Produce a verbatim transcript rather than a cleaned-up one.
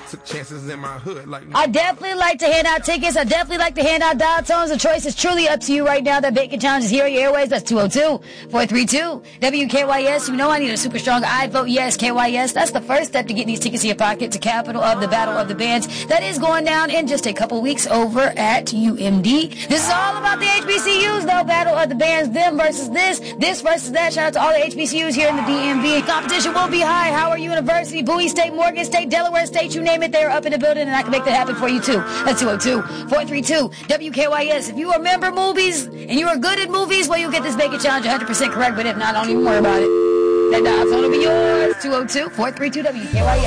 took chances in my hood. Like I definitely like to hand out tickets. I definitely like to hand out dial tones. The choice is truly up to you right now. That Bacon Challenge is here on your airways. That's two oh two, four three two, W K Y S. You know I need a super strong I vote yes, K Y S. That's the first step to getting these tickets in your pocket to Capital of the Battle of the Bands. That is going down in just a couple weeks over at U M D. This is all about the H B C Us, though. Battle of the Bands, them versus this, this versus that. Shout out to all the H B C Us here in the D M V. Competition will be high. Howard University, Bowie State, Morgan State, Delaware State, you name it, they're up in the building, and I can make that happen for you, too. That's two oh two, four three two, W K Y S. If you remember movies and you are good at movies, well, you'll get this Bacon Challenge one hundred percent correct, but if not, don't even worry about it. That dial tone will be yours. two oh two, four three two, W K Y S.